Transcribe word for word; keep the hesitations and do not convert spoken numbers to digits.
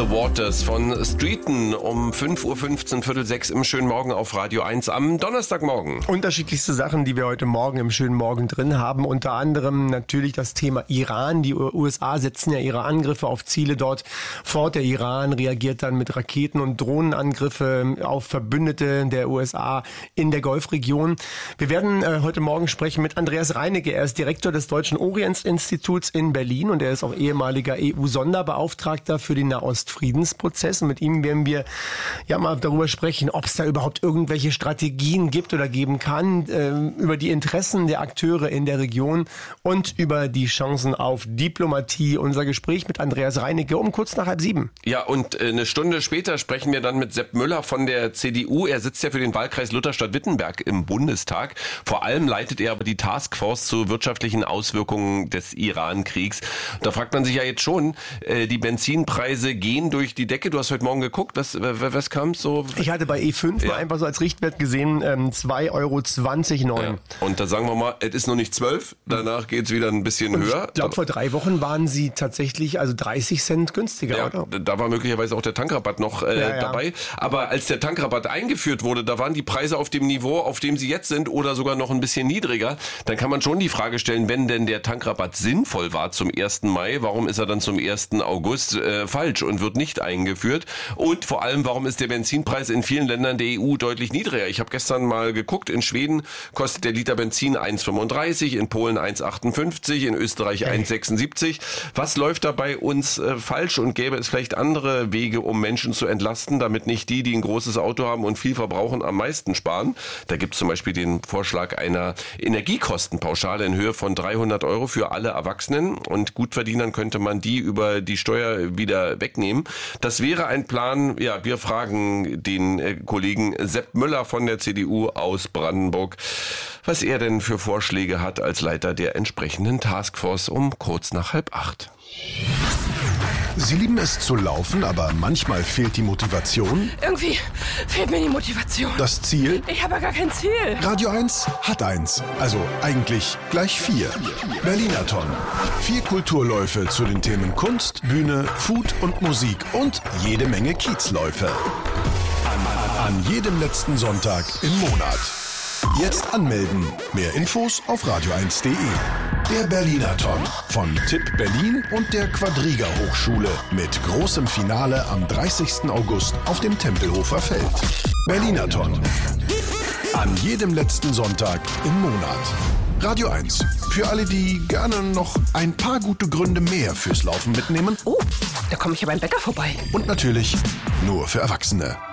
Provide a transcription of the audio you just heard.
The Waters von Streeton um fünf Uhr fünfzehn, Viertel sechs im schönen Morgen auf Radio eins am Donnerstagmorgen. Unterschiedlichste Sachen, die wir heute Morgen im schönen Morgen drin haben. Unter anderem natürlich das Thema Iran. Die U S A setzen ja ihre Angriffe auf Ziele dort fort. Der Iran reagiert dann mit Raketen- und Drohnenangriffe auf Verbündete der U S A in der Golfregion. Wir werden äh, heute Morgen sprechen mit Andreas Reinecke. Er ist Direktor des Deutschen Orientsinstituts in Berlin und er ist auch ehemaliger E U-Sonderbeauftragter für den Nahostfriedensprozess. Und mit ihm werden wir ja mal darüber sprechen, ob es da überhaupt irgendwelche Strategien gibt oder geben kann, äh, über die Interessen der Akteure in der Region und über die Chancen auf Diplomatie. Unser Gespräch mit Andreas Reinecke um kurz nach halb sieben. Ja, und äh, eine Stunde später sprechen wir dann mit Sepp Müller von der C D U. Er sitzt ja für den Wahlkreis Lutherstadt-Wittenberg im Bundestag. Vor allem leitet er aber die Taskforce zu wirtschaftlichen Auswirkungen des Iran-Kriegs. Da fragt man sich ja jetzt schon, äh, die Benzinpreise gehen durch die Decke. Du hast heute Morgen geguckt, was, was kam so? Ich hatte bei E fünf ja. mal einfach so als Richtwert gesehen, ähm, zwei Euro zwanzig neun. Ja. Und da sagen wir mal, es ist noch nicht zwölf, danach geht's wieder ein bisschen und höher. Ich glaube, vor drei Wochen waren sie tatsächlich also dreißig Cent günstiger, ja, oder? Da war möglicherweise auch der Tankrabatt noch äh, ja, ja. dabei. Aber als der Tankrabatt eingeführt wurde, da waren die Preise auf dem Niveau, auf dem sie jetzt sind oder sogar noch ein bisschen niedriger. Dann kann man schon die Frage stellen, wenn denn der Tankrabatt sinnvoll war zum ersten Mai, warum ist er dann zum ersten August äh, falsch und wird nicht eingeführt? Und vor allem, warum ist der Benzinpreis in vielen Ländern der E U deutlich niedriger? Ich habe gestern mal geguckt, in Schweden kostet der Liter Benzin eins fünfunddreißig, in Polen eins achtundfünfzig, in Österreich eins sechsundsiebzig. Was läuft da bei uns äh, falsch und gäbe es vielleicht andere Wege, um Menschen zu entlasten, damit nicht die, die ein großes Auto haben und viel verbrauchen, am meisten sparen? Da gibt es zum Beispiel den Vorschlag einer Energiekostenpauschale in Höhe von dreihundert Euro für alle Erwachsenen und Gutverdienern könnte man die über die Steuer wieder wegnehmen. Das wäre ein Plan, ja, wir fragen den äh, Kollegen Sepp Müller von der C D U aus Brandenburg, was er denn für Vorschläge hat als Leiter der entsprechenden Taskforce um kurz nach halb acht. Sie lieben es zu laufen, aber manchmal fehlt die Motivation. Irgendwie fehlt mir die Motivation. Das Ziel? Ich habe ja gar kein Ziel. Radio eins hat eins. Also eigentlich gleich vier. Berlinathon. Vier Kulturläufe zu den Themen Kunst, Bühne, Food und Musik und jede Menge Kiezläufe. An, an jedem letzten Sonntag im Monat. Jetzt anmelden. Mehr Infos auf radio eins punkt de. Der Berlinathon von Tipp Berlin und der Quadriga Hochschule mit großem Finale am dreißigsten August auf dem Tempelhofer Feld. Berlinathon. An jedem letzten Sonntag im Monat. Radio eins. Für alle, die gerne noch ein paar gute Gründe mehr fürs Laufen mitnehmen. Oh, da komme ich ja beim Bäcker vorbei. Und natürlich nur für Erwachsene.